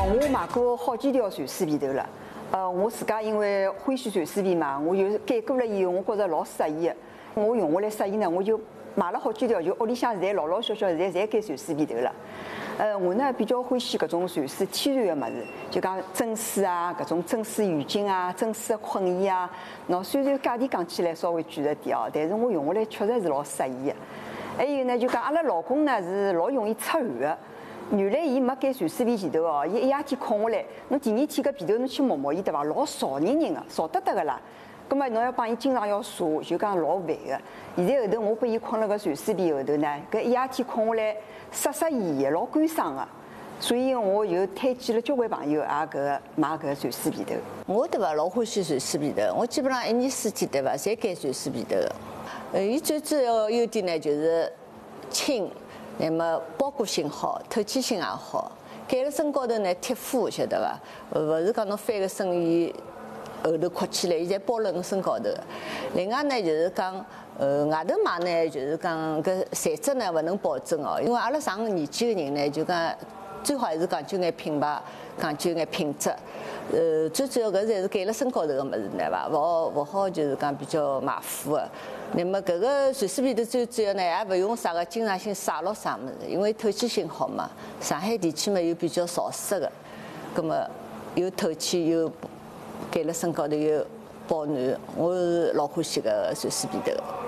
我买过好几条蚕丝被头了。我自家因为欢喜蚕丝被嘛，我就改过了以后，我觉着老适宜的。我用下来适宜呢，我就买了好几条，就屋里向现在老老小小现在侪改蚕丝被头了。我呢比较欢喜搿种蚕丝天然的物事，就讲真丝啊，搿种真丝浴巾啊，真丝的困衣啊。喏，虽然价钿讲起来稍微贵了点哦，但是我用下来确实是老适宜的。还有呢，就讲阿拉老公呢是老容易出汗的。原来伊没盖蚕丝被前头哦，伊一夜天困下来，侬第二天搿被头侬去摸摸伊对伐？老潮人人的，潮得得个啦。葛末侬要帮伊经常要擦，就讲老烦个。现在后头我拨伊困了个蚕丝被后头呢，搿一夜天困下来湿湿宜宜，老干爽个。所以我就推荐了交关朋友也搿买搿蚕丝被头。 我对伐老欢喜蚕丝被头，我基本上一年四季对伐，侪盖蚕丝被头个。伊最主要优点呢就是轻。那么包裹性好，透气性也好，盖了身高头呢贴肤，晓得伐？勿是讲侬翻个身衣后头扩起来，伊侪包辣侬身高头。另外呢就是讲，外头买呢就是讲搿材质呢勿能保证哦，因为阿拉上年纪个人呢就讲最好还是讲究眼品牌，讲究眼品质。最主要搿侪是盖辣身高头个物事，对伐？勿好就是讲比较马虎个。那么搿个蚕丝被头最主要呢，也勿用啥个经常性晒咯啥物事，因为透气性好嘛。上海地区嘛又比较潮湿个，葛么又透气又盖辣身高头又保暖，我是老欢喜搿蚕丝被头。